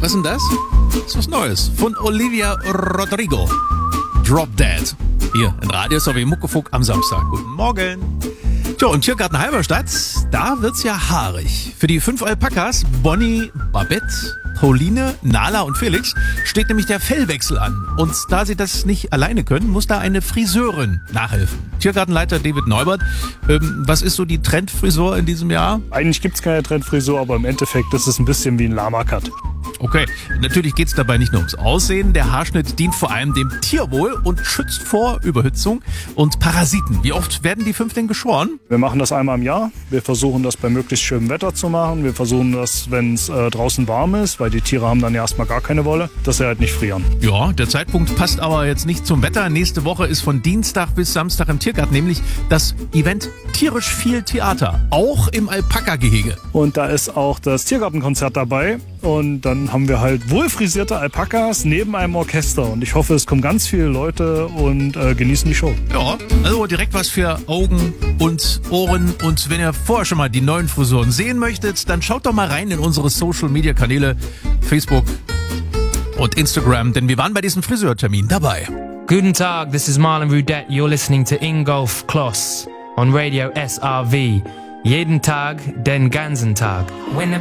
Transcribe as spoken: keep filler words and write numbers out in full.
Was ist denn das? Das ist was Neues von Olivia Rodrigo. Drop Dead. Hier in Radio S W Muckefuck am Samstag. Guten Morgen. Tja, und Tiergarten Halberstadt, da wird's ja haarig. Für die fünf Alpakas, Bonnie, Babette, Pauline, Nala und Felix, steht nämlich der Fellwechsel an. Und da sie das nicht alleine können, muss da eine Friseurin nachhelfen. Tiergartenleiter David Neubert, ähm, was ist so die Trendfrisur in diesem Jahr? Eigentlich gibt's keine Trendfrisur, aber im Endeffekt ist es ein bisschen wie ein Lama-Cut. Okay, natürlich geht's dabei nicht nur ums Aussehen. Der Haarschnitt dient vor allem dem Tierwohl und schützt vor Überhitzung und Parasiten. Wie oft werden die fünf denn geschoren? Wir machen das einmal im Jahr. Wir versuchen das bei möglichst schönem Wetter zu machen. Wir versuchen das, wenn es äh, draußen warm ist, weil die Tiere haben dann ja erstmal gar keine Wolle, dass sie halt nicht frieren. Ja, der Zeitpunkt passt aber jetzt nicht zum Wetter. Nächste Woche ist von Dienstag bis Samstag im Tiergarten nämlich das Event Tierisch viel Theater, auch im Alpaka-Gehege. Und da ist auch das Tiergartenkonzert dabei. Und dann haben wir halt wohlfrisierte Alpakas neben einem Orchester. Und ich hoffe, es kommen ganz viele Leute und äh, genießen die Show. Ja, also direkt was für Augen und Ohren. Und wenn ihr vorher schon mal die neuen Frisuren sehen möchtet, dann schaut doch mal rein in unsere Social-Media-Kanäle, Facebook und Instagram, denn wir waren bei diesem Friseurtermin dabei. Guten Tag, this is Marlon Rudette. You're listening to Ingolf Kloss on Radio S R V. Jeden Tag, den ganzen Tag. When